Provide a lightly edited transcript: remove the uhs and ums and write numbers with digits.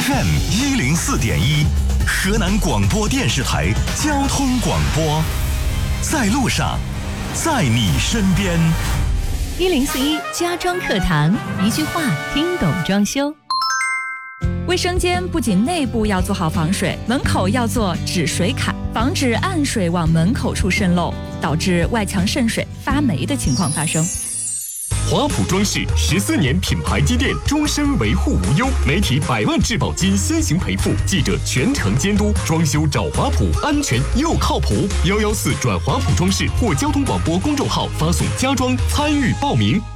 FM104.1，河南广播电视台交通广播，在路上，在你身边。 1041家装课堂，一句话听懂装修。卫生间不仅内部要做好防水，门口要做止水坎，防止暗水往门口处渗漏，导致外墙渗水、发霉的情况发生。 华普装饰14年品牌积淀，终身维护无忧，媒体100万质保金先行赔付，记者全程监督，装修找华普，安全又靠谱。114转华普装饰或交通广播公众号发送家装参与报名。